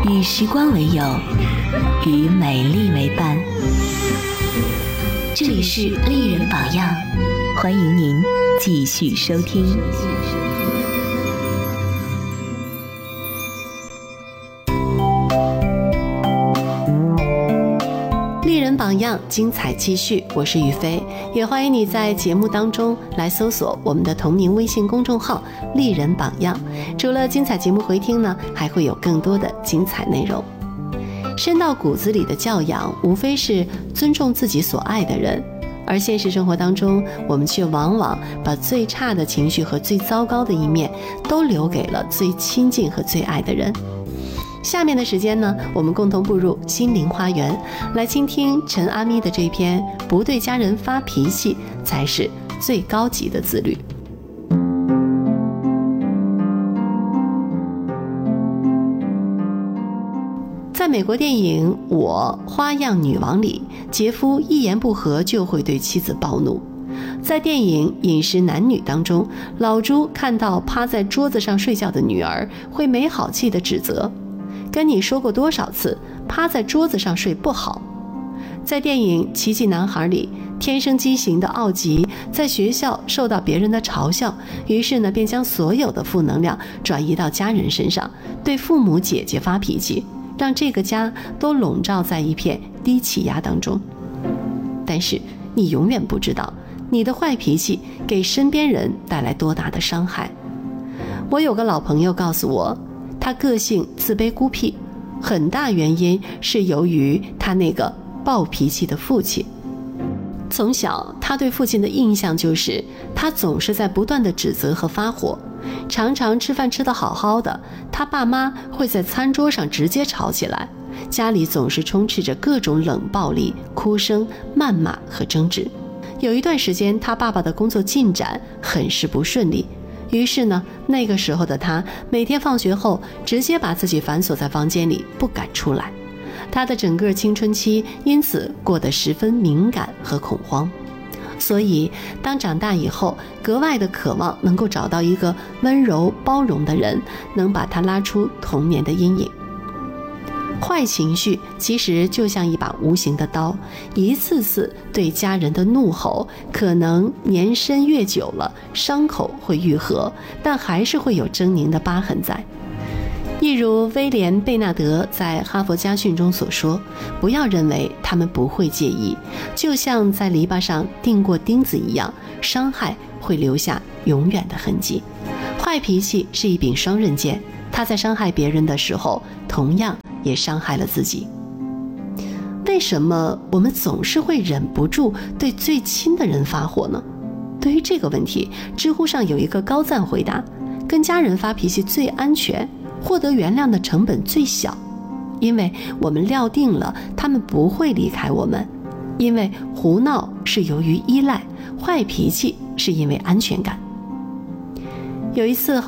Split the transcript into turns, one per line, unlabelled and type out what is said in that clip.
与时光为友，与美丽为伴。这里是丽人榜样，欢迎您继续收听。
丽人榜样，精彩继续，我是雨飞，也欢迎你在节目当中来搜索我们的同名微信公众号丽人榜样。除了精彩节目回听呢，还会有更多的精彩内容。深到骨子里的教养，无非是尊重自己所爱的人，而现实生活当中，我们却往往把最差的情绪和最糟糕的一面都留给了最亲近和最爱的人。下面的时间呢，我们共同步入心灵花园，来倾听陈阿咪的这篇不对家人发脾气才是最高级的自律。在美国电影《我花样女王》里，杰夫一言不合就会对妻子暴怒。在电影《饮食男女》当中，老朱看到趴在桌子上睡觉的女儿，会没好气地指责，跟你说过多少次趴在桌子上睡不好。在电影《奇迹男孩》里，天生畸形的奥吉在学校受到别人的嘲笑，于是呢便将所有的负能量转移到家人身上，对父母姐姐发脾气，让这个家都笼罩在一片低气压当中。但是你永远不知道，你的坏脾气给身边人带来多大的伤害。我有个老朋友告诉我，他个性自卑孤僻，很大原因是由于他那个暴脾气的父亲。从小他对父亲的印象就是他总是在不断的指责和发火，常常吃饭吃得好好的，他爸妈会在餐桌上直接吵起来，家里总是充斥着各种冷暴力、哭声、谩骂和争执。有一段时间他爸爸的工作进展很是不顺利，于是呢，那个时候的他每天放学后直接把自己反锁在房间里，不敢出来。他的整个青春期因此过得十分敏感和恐慌，所以当长大以后，格外的渴望能够找到一个温柔包容的人，能把他拉出童年的阴影。坏情绪其实就像一把无形的刀，一次次对家人的怒吼，可能年深越久了，伤口会愈合，但还是会有狰狞的疤痕在。一如威廉·贝纳德在哈佛家训中所说，不要认为他们不会介意，就像在篱笆上钉过钉子一样，伤害会留下永远的痕迹。坏脾气是一柄双刃剑，它在伤害别人的时候，同样也伤害了自己。为什么我们总是会忍不住对最亲的人发火呢？对于这个问题，知乎上有一个高赞回答：跟家人发脾气最安全，获得原谅的成本最小，因为我们料定了他们不会离开我们，因为胡闹是由于依赖，坏脾气是因为安全感。有一次